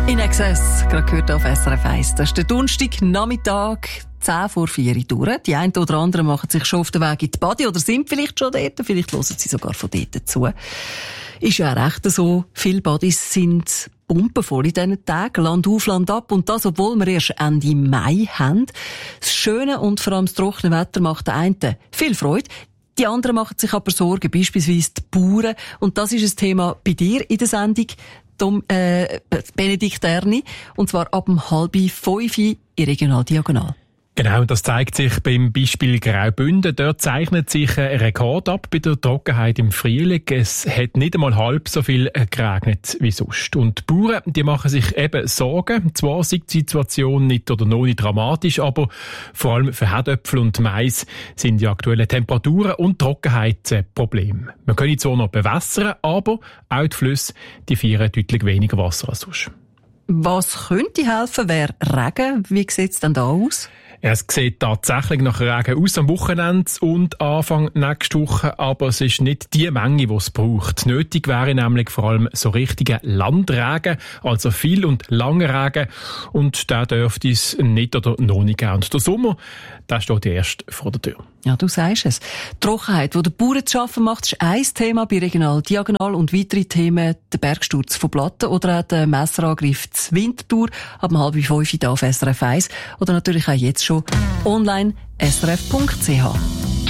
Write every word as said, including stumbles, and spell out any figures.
In Excess, gerade gehört auf S R F eins. Das ist der Donnerstagnachmittag, zehn vor vier durch. Die einen oder anderen machen sich schon auf den Weg in die Body oder sind vielleicht schon dort. Vielleicht hören sie sogar von dort zu. Ist ja auch recht so. Viele Bodys sind pumpenvoll in diesen Tagen. Land auf, Land ab. Und das, obwohl wir erst Ende Mai haben. Das schöne und vor allem das trockene Wetter macht den einen viel Freude. Die anderen machen sich aber Sorgen, beispielsweise die Bauern. Und das ist ein Thema bei dir in der Sendung. Dom, äh, Benedikt Erni, und zwar ab um halb fünf in Regional Diagonal. Genau, das zeigt sich beim Beispiel Graubünden. Dort zeichnet sich ein Rekord ab bei der Trockenheit im Frühling. Es hat nicht einmal halb so viel geregnet wie sonst. Und die Bauern, die machen sich eben Sorgen. Zwar ist die Situation nicht oder noch nicht dramatisch, aber vor allem für Herdöpfel und Mais sind die aktuellen Temperaturen und Trockenheit ein Problem. Man kann zwar noch bewässern, aber auch die Flüsse, die feiern deutlich weniger Wasser als sonst. Was könnte helfen? Wäre Regen? Wie sieht es denn da aus? Ja, es sieht tatsächlich nach Regen aus am Wochenende und Anfang nächste Woche, aber es ist nicht die Menge, die es braucht. Nötig wäre nämlich vor allem so richtiger Landregen, also viel und langer Regen, und der dürfte es nicht oder noch nicht geben. Und der Sommer, der steht erst vor der Tür. Ja, du sagst es. Die Trockenheit, die der Bauern zu schaffen macht, ist ein Thema bei Regional Diagonal, und weitere Themen der Bergsturz von Platten oder auch der Messerangriff zur Winterthur ab halb fünf hier auf S R F eins oder natürlich auch jetzt schon online S R F Punkt C H.